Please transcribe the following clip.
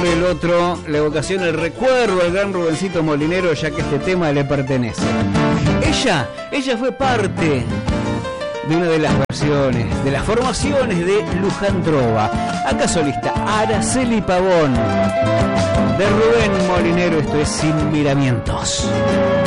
El otro, la evocación, el recuerdo al gran Rubencito Molinero, ya que este tema le pertenece. Ella fue parte de una de las versiones, de las formaciones de Luján Trova. Acá solista, Araceli Pavón, de Rubén Molinero. Esto es Sin Miramientos.